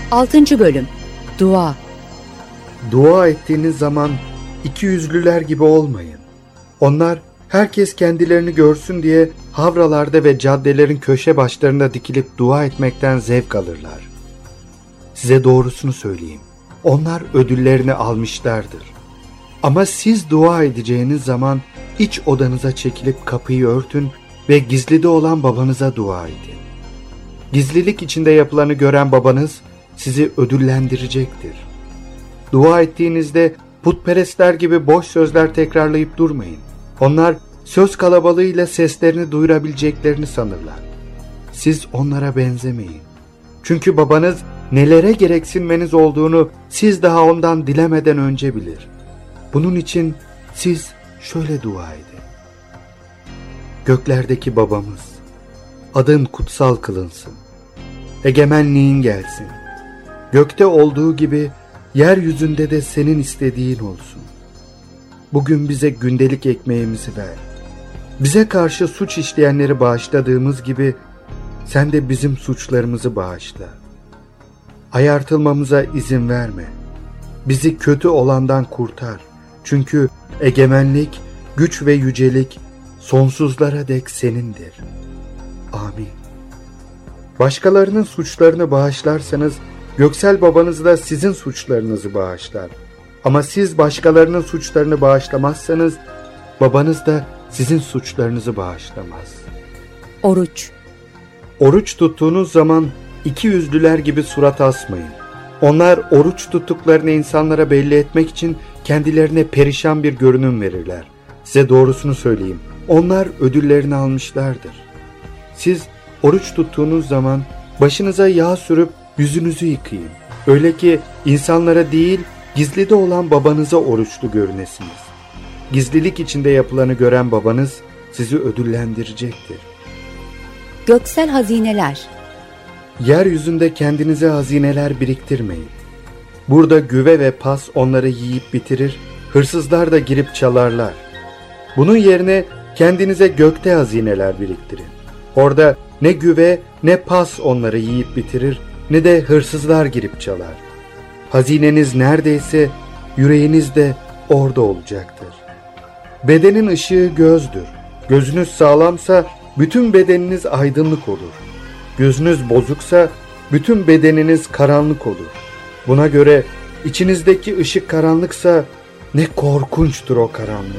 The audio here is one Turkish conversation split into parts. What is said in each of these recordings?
6. Bölüm. Dua. Dua ettiğiniz zaman ikiyüzlüler gibi olmayın. Onlar herkes kendilerini görsün diye havralarda ve caddelerin köşe başlarında dikilip dua etmekten zevk alırlar. Size doğrusunu söyleyeyim. Onlar ödüllerini almışlardır. Ama siz dua edeceğiniz zaman iç odanıza çekilip kapıyı örtün ve gizlide olan babanıza dua edin. Gizlilik içinde yapılanı gören babanız sizi ödüllendirecektir. Dua ettiğinizde putperestler gibi boş sözler tekrarlayıp durmayın. Onlar söz kalabalığıyla seslerini duyurabileceklerini sanırlar. Siz onlara benzemeyin. Çünkü babanız nelere gereksinmeniz olduğunu siz daha ondan dilemeden önce bilir. Bunun için siz şöyle dua edin. Göklerdeki babamız, adın kutsal kılınsın. Egemenliğin gelsin. Gökte olduğu gibi yeryüzünde de senin istediğin olsun. Bugün bize gündelik ekmeğimizi ver. Bize karşı suç işleyenleri bağışladığımız gibi sen de bizim suçlarımızı bağışla. Ayartılmamıza izin verme. Bizi kötü olandan kurtar. Çünkü egemenlik, güç ve yücelik sonsuzlara dek senindir. Amin. Başkalarının suçlarını bağışlarsanız göksel babanız da sizin suçlarınızı bağışlar. Ama siz başkalarının suçlarını bağışlamazsanız babanız da sizin suçlarınızı bağışlamaz. Oruç. Oruç tuttuğunuz zaman ikiyüzlüler gibi surat asmayın. Onlar oruç tuttuklarını insanlara belli etmek için kendilerine perişan bir görünüm verirler. Size doğrusunu söyleyeyim. Onlar ödüllerini almışlardır. Siz oruç tuttuğunuz zaman başınıza yağ sürüp yüzünüzü yıkayın. Öyle ki insanlara değil, gizlide olan babanıza oruçlu görünesiniz. Gizlilik içinde yapılanı gören babanız sizi ödüllendirecektir. Göksel hazineler. Yeryüzünde kendinize hazineler biriktirmeyin. Burada güve ve pas onları yiyip bitirir, hırsızlar da girip çalarlar. Bunun yerine kendinize gökte hazineler biriktirin. Orada ne güve ne pas onları yiyip bitirir, ne de hırsızlar girip çalar. Hazineniz neredeyse yüreğiniz de orada olacaktır. Bedenin ışığı gözdür. Gözünüz sağlamsa bütün bedeniniz aydınlık olur. Gözünüz bozuksa bütün bedeniniz karanlık olur. Buna göre içinizdeki ışık karanlıksa ne korkunçtur o karanlık.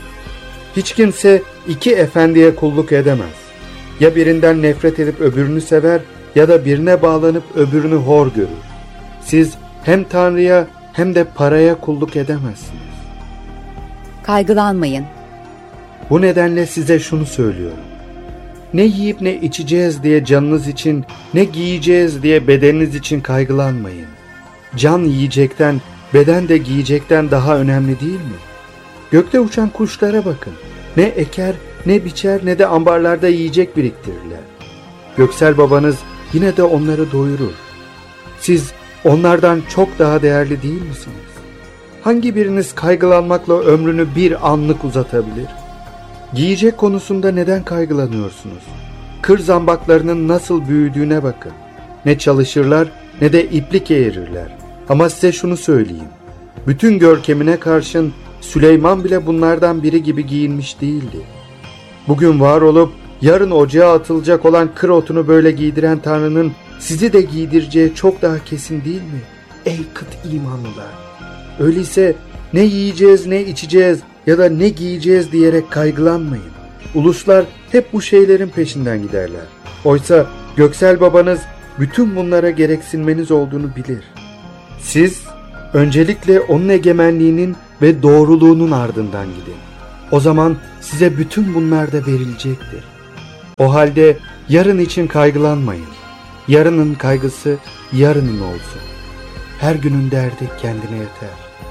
Hiç kimse iki efendiye kulluk edemez. Ya birinden nefret edip öbürünü sever ya da birine bağlanıp öbürünü hor görür. Siz hem Tanrı'ya hem de paraya kulluk edemezsiniz. Kaygılanmayın. Bu nedenle size şunu söylüyorum. Ne yiyip ne içeceğiz diye canınız için, ne giyeceğiz diye bedeniniz için kaygılanmayın. Can yiyecekten, beden de giyecekten daha önemli değil mi? Gökte uçan kuşlara bakın. Ne eker, ne biçer, ne de ambarlarda yiyecek biriktirirler. Göksel babanız yine de onları doyurur. Siz onlardan çok daha değerli değil misiniz? Hangi biriniz kaygılanmakla ömrünü bir anlık uzatabilir? Giyecek konusunda neden kaygılanıyorsunuz? Kır zambaklarının nasıl büyüdüğüne bakın. Ne çalışırlar ne de iplik eğirirler. Ama size şunu söyleyeyim. Bütün görkemine karşın Süleyman bile bunlardan biri gibi giyinmiş değildi. Bugün var olup yarın ocağa atılacak olan kır otunu böyle giydiren Tanrı'nın sizi de giydireceği çok daha kesin değil mi? Ey kıt imanlılar! Öyleyse ne yiyeceğiz ne içeceğiz ya da ne giyeceğiz diyerek kaygılanmayın. Uluslar hep bu şeylerin peşinden giderler. Oysa göksel babanız bütün bunlara gereksinmeniz olduğunu bilir. Siz öncelikle onun egemenliğinin ve doğruluğunun ardından gidin. O zaman size bütün bunlar da verilecektir. O halde yarın için kaygılanmayın. Yarının kaygısı yarının olsun. Her günün derdi kendine yeter.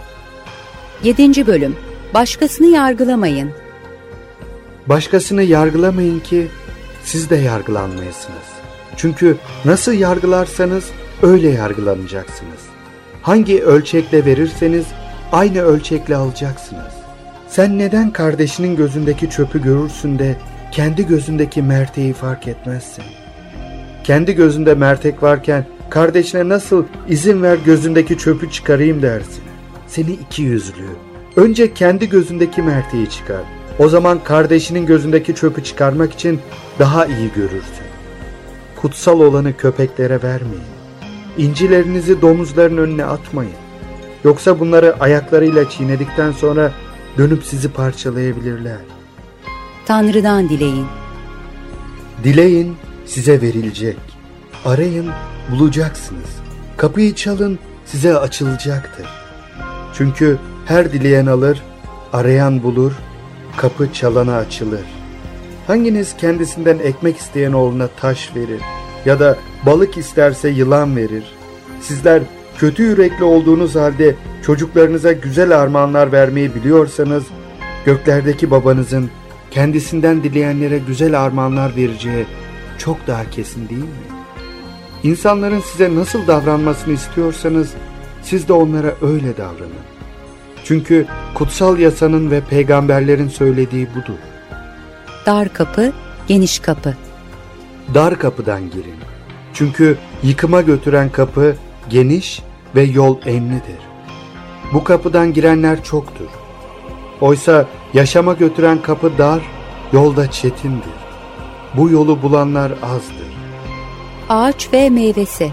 7. Bölüm. Başkasını yargılamayın. Başkasını yargılamayın ki siz de yargılanmayasınız. Çünkü nasıl yargılarsanız öyle yargılanacaksınız. Hangi ölçekle verirseniz aynı ölçekle alacaksınız. Sen neden kardeşinin gözündeki çöpü görürsün de kendi gözündeki merteği fark etmezsin? Kendi gözünde mertek varken kardeşine nasıl izin ver gözündeki çöpü çıkarayım dersin. Seni ikiyüzlü. Önce kendi gözündeki merteği çıkar. O zaman kardeşinin gözündeki çöpü çıkarmak için daha iyi görürsün. Kutsal olanı köpeklere vermeyin. İncilerinizi domuzların önüne atmayın. Yoksa bunları ayaklarıyla çiğnedikten sonra dönüp sizi parçalayabilirler. Tanrı'dan dileyin. Dileyin, size verilecek. Arayın, bulacaksınız. Kapıyı çalın, size açılacaktır. Çünkü her dileyen alır, arayan bulur, kapı çalana açılır. Hanginiz kendisinden ekmek isteyen oğluna taş verir ya da balık isterse yılan verir? Sizler kötü yürekli olduğunuz halde çocuklarınıza güzel armağanlar vermeyi biliyorsanız, göklerdeki babanızın kendisinden dileyenlere güzel armağanlar vereceği çok daha kesin değil mi? İnsanların size nasıl davranmasını istiyorsanız, siz de onlara öyle davranın. Çünkü kutsal yasanın ve peygamberlerin söylediği budur. Dar kapı, geniş kapı. Dar kapıdan girin. Çünkü yıkıma götüren kapı geniş ve yol enlidir. Bu kapıdan girenler çoktur. Oysa yaşama götüren kapı dar, yolda çetindir. Bu yolu bulanlar azdır. Ağaç ve meyvesi.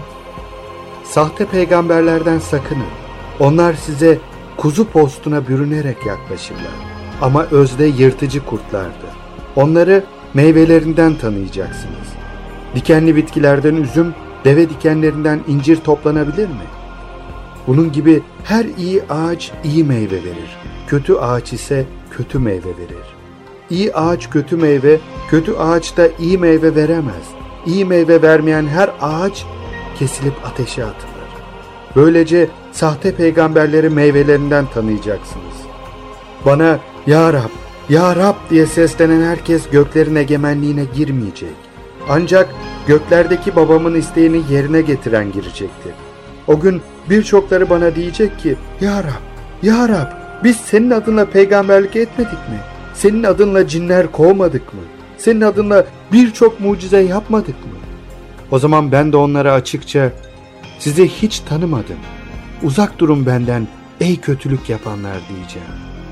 Sahte peygamberlerden sakının. Onlar size kuzu postuna bürünerek yaklaşırlar. Ama özde yırtıcı kurtlardır. Onları meyvelerinden tanıyacaksınız. Dikenli bitkilerden üzüm, deve dikenlerinden incir toplanabilir mi? Bunun gibi her iyi ağaç iyi meyve verir. Kötü ağaç ise kötü meyve verir. İyi ağaç kötü meyve, kötü ağaç da iyi meyve veremez. İyi meyve vermeyen her ağaç kesilip ateşe atılır. Böylece sahte peygamberleri meyvelerinden tanıyacaksınız. Bana "Ya Rab, Ya Rab" diye seslenen herkes göklerin egemenliğine girmeyecek. Ancak göklerdeki babamın isteğini yerine getiren girecektir. O gün birçokları bana diyecek ki, "Ya Rab, Ya Rab, biz senin adınla peygamberlik etmedik mi? Senin adınla cinler kovmadık mı? Senin adınla birçok mucize yapmadık mı?" O zaman ben de onlara açıkça, "Sizi hiç tanımadım. Uzak durun benden ey kötülük yapanlar" diyeceğim.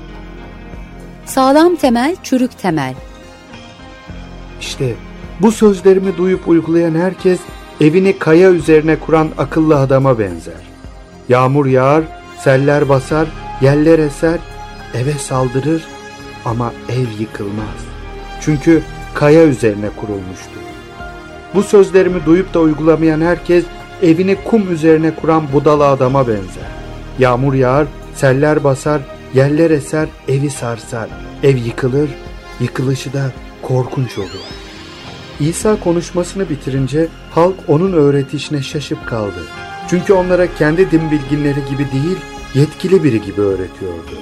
Sağlam temel, çürük temel. İşte bu sözlerimi duyup uygulayan herkes evini kaya üzerine kuran akıllı adama benzer. Yağmur yağar, seller basar, yeller eser, eve saldırır ama ev yıkılmaz. Çünkü kaya üzerine kurulmuştur. Bu sözlerimi duyup da uygulamayan herkes evini kum üzerine kuran budala adama benzer. Yağmur yağar, seller basar, yeller eser, evi sarsar. Ev yıkılır, yıkılışı da korkunç olur. İsa konuşmasını bitirince halk onun öğretişine şaşıp kaldı. Çünkü onlara kendi din bilginleri gibi değil, yetkili biri gibi öğretiyordu.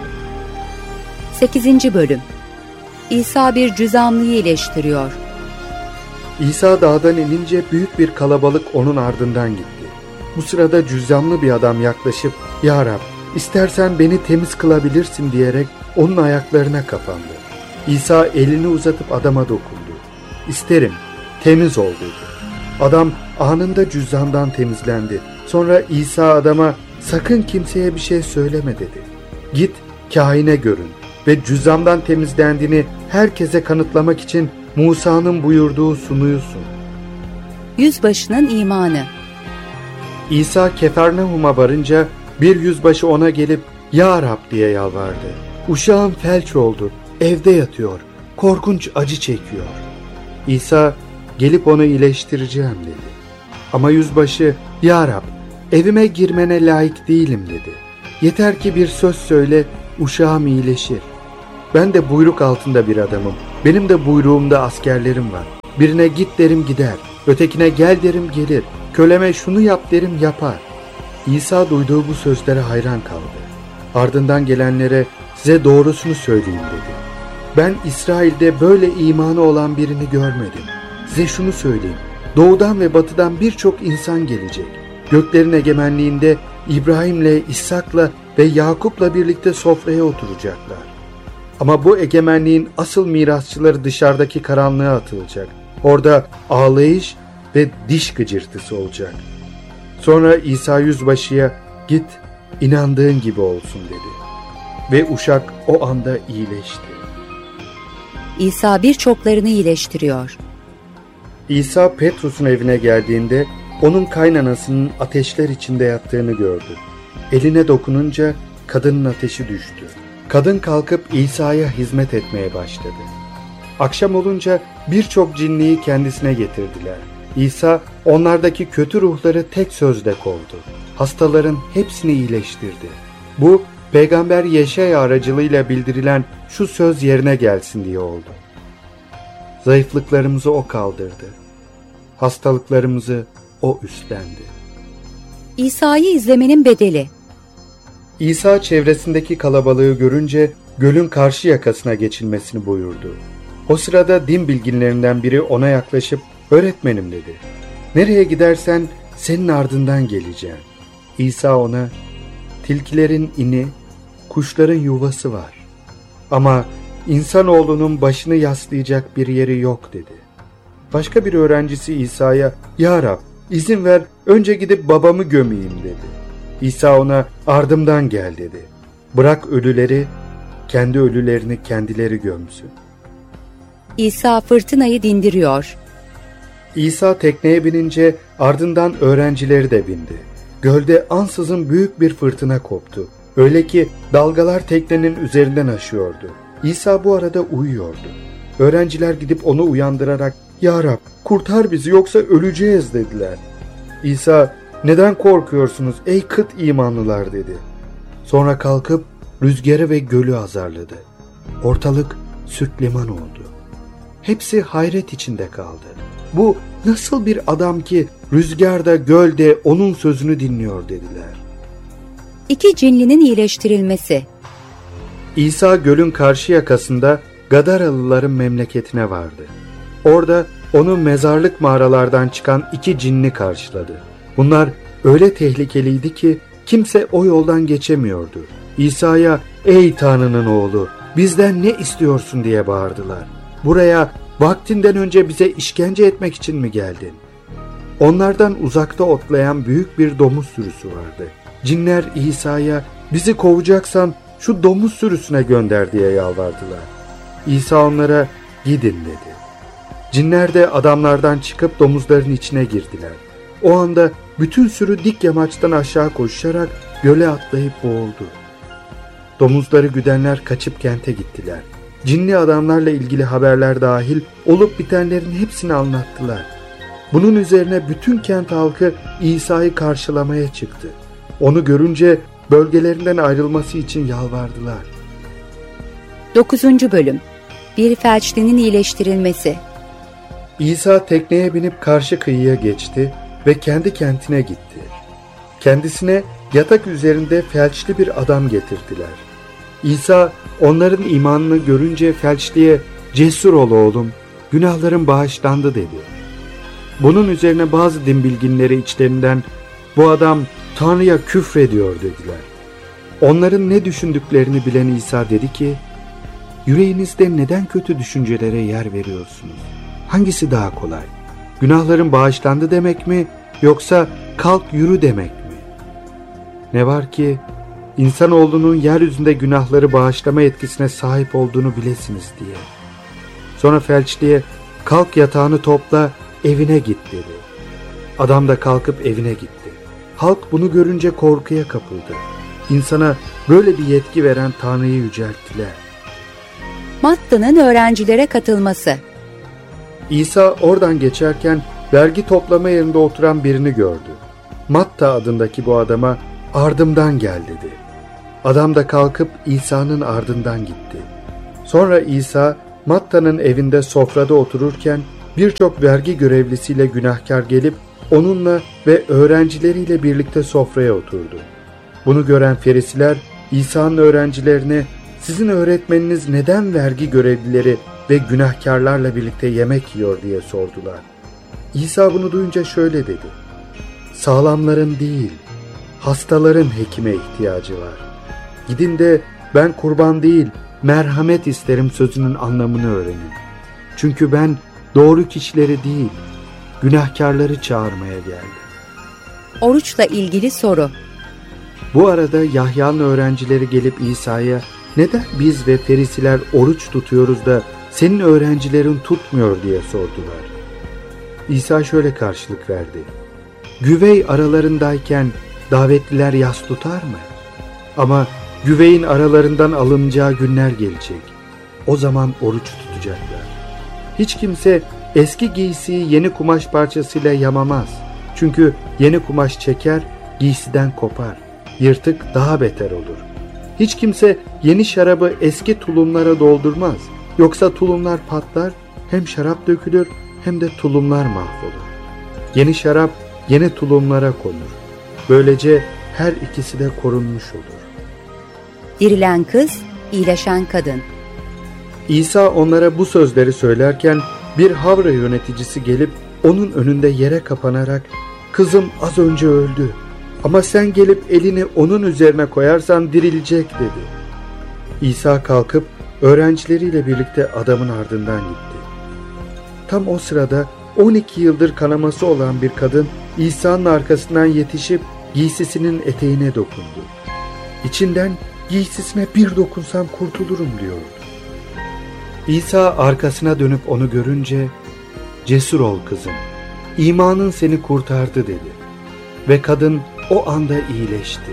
8. Bölüm. İsa bir cüzamlıyı iyileştiriyor. İsa dağdan inince büyük bir kalabalık onun ardından gitti. Bu sırada cüzzamlı bir adam yaklaşıp, "Ya Rab, istersen beni temiz kılabilirsin" diyerek onun ayaklarına kapandı. İsa elini uzatıp adama dokundu. "İsterim, temiz ol" dedi. Adam anında cüzzamdan temizlendi. Sonra İsa adama, "Sakın kimseye bir şey söyleme" dedi. "Git, kâhine görün ve cüzzamdan temizlendiğini herkese kanıtlamak için Musa'nın buyurduğu sunuyu sun." Yüzbaşının imanı. İsa Kefarnahum'a varınca bir yüzbaşı ona gelip, "Ya Rab" diye yalvardı. "Uşağım felç oldu, evde yatıyor, korkunç acı çekiyor." İsa, "Gelip onu iyileştireceğim" dedi. Ama yüzbaşı, "Ya Rab, evime girmene layık değilim" dedi. "Yeter ki bir söz söyle, uşağım iyileşir. Ben de buyruk altında bir adamım. Benim de buyruğumda askerlerim var. Birine git derim gider, ötekine gel derim gelir, köleme şunu yap derim yapar." İsa duyduğu bu sözlere hayran kaldı. Ardından gelenlere, "Size doğrusunu söyleyeyim" dedi. "Ben İsrail'de böyle imanı olan birini görmedim. Size şunu söyleyeyim, doğudan ve batıdan birçok insan gelecek. Göklerin egemenliğinde İbrahim'le, İshak'la ve Yakup'la birlikte sofraya oturacaklar. Ama bu egemenliğin asıl mirasçıları dışarıdaki karanlığa atılacak. Orada ağlayış ve diş gıcırtısı olacak. Sonra İsa yüzbaşıya "Git, inandığın gibi olsun" dedi. Ve uşak o anda iyileşti. İsa birçoklarını iyileştiriyor. İsa Petrus'un evine geldiğinde onun kaynanasının ateşler içinde yattığını gördü. Eline dokununca kadının ateşi düştü. Kadın kalkıp İsa'ya hizmet etmeye başladı. Akşam olunca birçok cinliyi kendisine getirdiler. İsa onlardaki kötü ruhları tek sözle kovdu. Hastaların hepsini iyileştirdi. Bu Peygamber Yeşaya aracılığıyla bildirilen şu söz yerine gelsin diye oldu. Zayıflıklarımızı o kaldırdı. Hastalıklarımızı o üstlendi. İsa'yı izlemenin bedeli. İsa çevresindeki kalabalığı görünce gölün karşı yakasına geçilmesini buyurdu. O sırada din bilginlerinden biri ona yaklaşıp "Öğretmenim" dedi. "Nereye gidersen senin ardından geleceğim." İsa ona "Tilkilerin ini, kuşların yuvası var. Ama insanoğlunun başını yaslayacak bir yeri yok" dedi. Başka bir öğrencisi İsa'ya "Ya Rab, izin ver önce gidip babamı gömeyim" dedi. İsa ona "Ardımdan gel" dedi. "Bırak ölüleri, kendi ölülerini kendileri gömsün." İsa fırtınayı dindiriyor. İsa tekneye binince ardından öğrencileri de bindi. Gölde ansızın büyük bir fırtına koptu. Öyle ki dalgalar teknenin üzerinden aşıyordu. İsa bu arada uyuyordu. Öğrenciler gidip onu uyandırarak "Ya Rab, kurtar bizi yoksa öleceğiz" dediler. İsa "Neden korkuyorsunuz ey kıt imanlılar" dedi. Sonra kalkıp rüzgarı ve gölü azarladı. Ortalık süt liman oldu. Hepsi hayret içinde kaldı. "Bu nasıl bir adam ki rüzgarda gölde onun sözünü dinliyor" dediler. 2 cinlinin iyileştirilmesi. İsa gölün karşı yakasında Gadaralıların memleketine vardı. Orada onu mezarlık mağaralardan çıkan 2 cinli karşıladı. Bunlar öyle tehlikeliydi ki kimse o yoldan geçemiyordu. İsa'ya "Ey Tanrı'nın oğlu, bizden ne istiyorsun?" diye bağırdılar. "Buraya vaktinden önce bize işkence etmek için mi geldin?" Onlardan uzakta otlayan büyük bir domuz sürüsü vardı. Cinler İsa'ya "Bizi kovacaksan şu domuz sürüsüne gönder" diye yalvardılar. İsa onlara "Gidin" dedi. Cinler de adamlardan çıkıp domuzların içine girdiler. O anda bütün sürü dik yamaçtan aşağı koşarak göle atlayıp boğuldu. Domuzları güdenler kaçıp kente gittiler. Cinli adamlarla ilgili haberler dahil olup bitenlerin hepsini anlattılar. Bunun üzerine bütün kent halkı İsa'yı karşılamaya çıktı. Onu görünce bölgelerinden ayrılması için yalvardılar. 9. Bölüm. Bir felçlinin iyileştirilmesi. İsa tekneye binip karşı kıyıya geçti ve kendi kentine gitti. Kendisine yatak üzerinde felçli bir adam getirdiler. İsa onların imanını görünce felçliye "Cesur ol oğlum, günahların bağışlandı" dedi. Bunun üzerine bazı din bilginleri içlerinden "Bu adam Tanrı'ya küfrediyor" dediler. Onların ne düşündüklerini bilen İsa dedi ki, "Yüreğinizde neden kötü düşüncelere yer veriyorsunuz? Hangisi daha kolay? Günahların bağışlandı demek mi, yoksa kalk yürü demek mi? Ne var ki insanoğlunun yeryüzünde günahları bağışlama etkisine sahip olduğunu bilesiniz" diye. Sonra felçliye "Kalk, yatağını topla, evine git" dedi. Adam da kalkıp evine gitti. Halk bunu görünce korkuya kapıldı. İnsana böyle bir yetki veren Tanrı'yı yücelttiler. Matta'nın öğrencilere katılması. İsa oradan geçerken vergi toplama yerinde oturan birini gördü. Matta adındaki bu adama "Ardımdan gel" dedi. Adam da kalkıp İsa'nın ardından gitti. Sonra İsa Matta'nın evinde sofrada otururken birçok vergi görevlisiyle günahkar gelip onunla ve öğrencileriyle birlikte sofraya oturdu. Bunu gören Ferisiler İsa'nın öğrencilerine "Sizin öğretmeniniz neden vergi görevlileri ve günahkarlarla birlikte yemek yiyor?" diye sordular. İsa bunu duyunca şöyle dedi: "Sağlamların değil, hastaların hekime ihtiyacı var. Gidin de ben kurban değil, merhamet isterim sözünün anlamını öğrenin. Çünkü ben doğru kişileri değil, günahkarları çağırmaya geldim." Oruçla ilgili soru. Bu arada Yahya'nın öğrencileri gelip İsa'ya neden biz ve Ferisiler oruç tutuyoruz da senin öğrencilerin tutmuyor diye sordular. İsa şöyle karşılık verdi. Güvey aralarındayken davetliler yas tutar mı? Ama güveyin aralarından alınacağı günler gelecek. O zaman oruç tutacaklar. Hiç kimse eski giysiyi yeni kumaş parçasıyla yamamaz. Çünkü yeni kumaş çeker, giysiden kopar. Yırtık daha beter olur. Hiç kimse yeni şarabı eski tulumlara doldurmaz. Yoksa tulumlar patlar, hem şarap dökülür hem de tulumlar mahvolur. Yeni şarap yeni tulumlara konur. Böylece her ikisi de korunmuş olur. Dirilen kız, iyileşen kadın. İsa onlara bu sözleri söylerken bir havra yöneticisi gelip onun önünde yere kapanarak "Kızım az önce öldü ama sen gelip elini onun üzerine koyarsan dirilecek" dedi. İsa kalkıp öğrencileriyle birlikte adamın ardından gitti. Tam o sırada 12 yıldır kanaması olan bir kadın İsa'nın arkasından yetişip giysisinin eteğine dokundu. İçinden giysisine bir dokunsam kurtulurum diyordu. İsa arkasına dönüp onu görünce "Cesur ol kızım, imanın seni kurtardı" dedi. Ve kadın o anda iyileşti.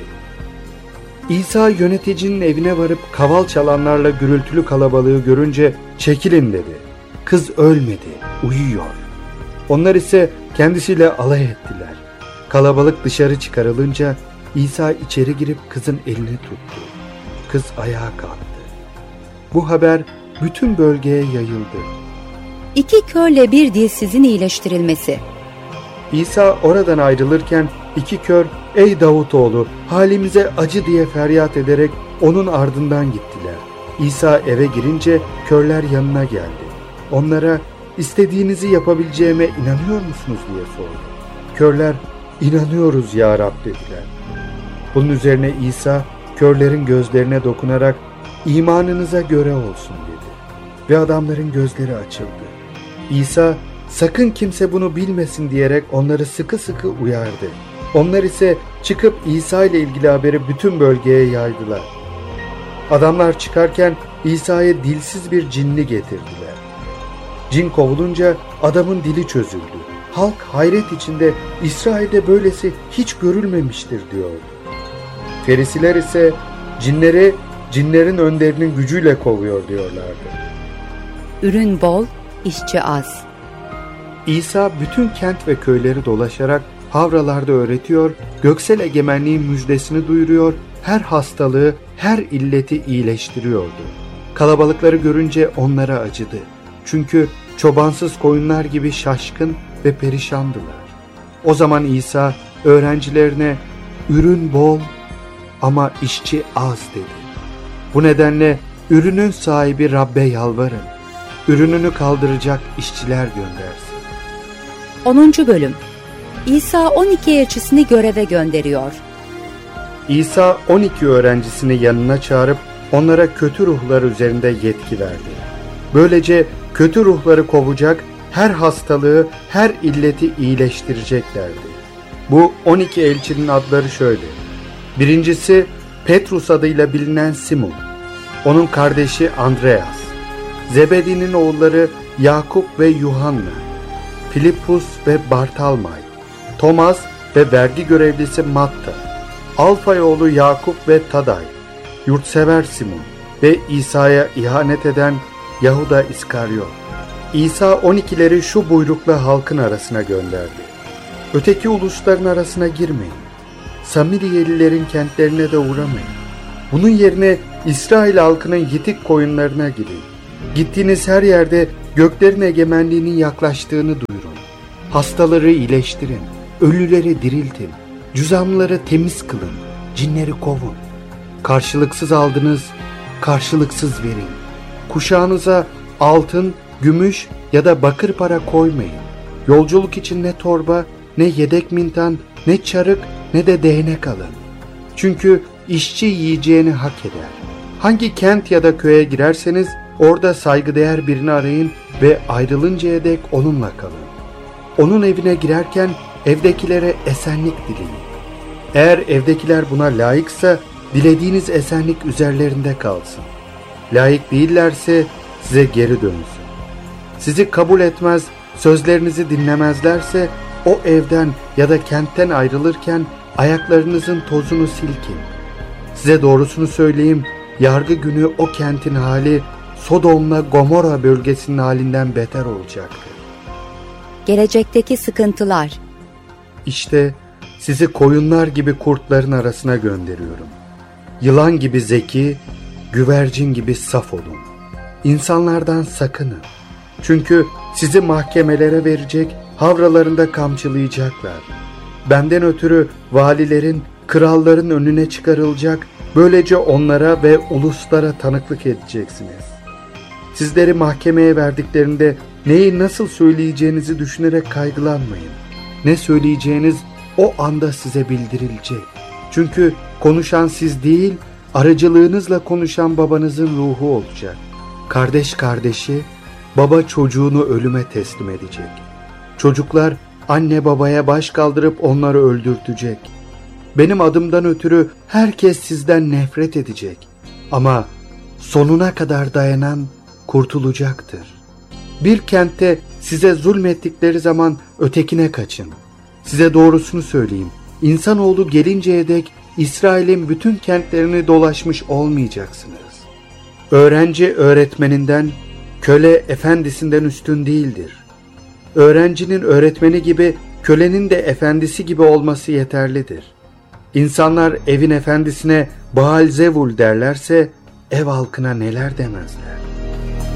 İsa yöneticinin evine varıp kaval çalanlarla gürültülü kalabalığı görünce "Çekilin" dedi. Kız ölmedi, uyuyor. Onlar ise kendisiyle alay ettiler. Kalabalık dışarı çıkarılınca İsa içeri girip kızın elini tuttu. Kız ayağa kalktı. Bu haber bütün bölgeye yayıldı. 2 körle bir dilsizin iyileştirilmesi. İsa oradan ayrılırken 2 kör "Ey Davutoğlu, halimize acı" diye feryat ederek onun ardından gittiler. İsa eve girince körler yanına geldi. Onlara "İstediğinizi yapabileceğime inanıyor musunuz?" diye sordu. Körler "İnanıyoruz ya Rab" dediler. Bunun üzerine İsa körlerin gözlerine dokunarak "İmanınıza göre olsun" dedi. Ve adamların gözleri açıldı. İsa "Sakın kimse bunu bilmesin" diyerek onları sıkı sıkı uyardı. Onlar ise çıkıp İsa ile ilgili haberi bütün bölgeye yaydılar. Adamlar çıkarken İsa'ya dilsiz bir cinli getirdiler. Cin kovulunca adamın dili çözüldü. Halk hayret içinde "İsrail'de böylesi hiç görülmemiştir" diyordu. Ferisiler ise cinleri cinlerin önderinin gücüyle kovuyor diyorlardı. Ürün bol, işçi az. İsa bütün kent ve köyleri dolaşarak havralarda öğretiyor, göksel egemenliğin müjdesini duyuruyor, her hastalığı, her illeti iyileştiriyordu. Kalabalıkları görünce onlara acıdı. Çünkü çobansız koyunlar gibi şaşkın ve perişandılar. O zaman İsa öğrencilerine "Ürün bol ama işçi az" dedi. Bu nedenle ürünün sahibi Rab'be yalvarın. Ürününü kaldıracak işçiler göndersin. 10. Bölüm. İsa 12 elçisini göreve gönderiyor. İsa 12 öğrencisini yanına çağırıp onlara kötü ruhlar üzerinde yetki verdi. Böylece kötü ruhları kovacak, her hastalığı, her illeti iyileştireceklerdi. Bu 12 elçinin adları şöyle. Birincisi Petrus adıyla bilinen Simon. Onun kardeşi Andreas. Zebedi'nin oğulları Yakup ve Yuhanna. Filipus ve Bartalmay. Thomas ve vergi görevlisi Matta. Alfay oğlu Yakup ve Taday. Yurtsever Simon ve İsa'ya ihanet eden Yahuda İskaryot. İsa 12'leri şu buyrukla halkın arasına gönderdi. Öteki ulusların arasına girmeyin. Samiriyelilerin kentlerine de uğramayın. Bunun yerine İsrail halkının yitik koyunlarına gidin. Gittiğiniz her yerde göklerin egemenliğinin yaklaştığını duyurun. Hastaları iyileştirin, ölüleri diriltin, cüzamları temiz kılın, cinleri kovun. Karşılıksız aldınız, karşılıksız verin. Kuşağınıza altın, gümüş ya da bakır para koymayın. Yolculuk için ne torba, ne yedek mintan, ne çarık, ne de değnek alın. Çünkü işçi yiyeceğini hak eder. Hangi kent ya da köye girerseniz orada saygıdeğer birini arayın ve ayrılıncaya dek onunla kalın. Onun evine girerken evdekilere esenlik dileyin. Eğer evdekiler buna layıksa dilediğiniz esenlik üzerlerinde kalsın. Layık değillerse size geri dönsün. Sizi kabul etmez, sözlerinizi dinlemezlerse o evden ya da kentten ayrılırken ayaklarınızın tozunu silkin. Size doğrusunu söyleyeyim, yargı günü o kentin hali Sodom'la Gomorra bölgesinin halinden beter olacaktır. Gelecekteki sıkıntılar. İşte sizi koyunlar gibi kurtların arasına gönderiyorum. Yılan gibi zeki, güvercin gibi saf olun. İnsanlardan sakının. Çünkü sizi mahkemelere verecek, havralarında kamçılayacaklar. Benden ötürü valilerin, kralların önüne çıkarılacak, böylece onlara ve uluslara tanıklık edeceksiniz. Sizleri mahkemeye verdiklerinde neyi nasıl söyleyeceğinizi düşünerek kaygılanmayın. Ne söyleyeceğiniz o anda size bildirilecek. Çünkü konuşan siz değil, aracılığınızla konuşan babanızın ruhu olacak. Kardeş kardeşi, baba çocuğunu ölüme teslim edecek. Çocuklar anne babaya baş kaldırıp onları öldürtecek. Benim adımdan ötürü herkes sizden nefret edecek. Ama sonuna kadar dayanan kurtulacaktır. Bir kentte size zulmettikleri zaman ötekine kaçın. Size doğrusunu söyleyeyim. İnsanoğlu gelinceye dek İsrail'in bütün kentlerini dolaşmış olmayacaksınız. Öğrenci öğretmeninden, köle efendisinden üstün değildir. Öğrencinin öğretmeni gibi, kölenin de efendisi gibi olması yeterlidir. İnsanlar evin efendisine Baal Zevul derlerse, ev halkına neler demezler.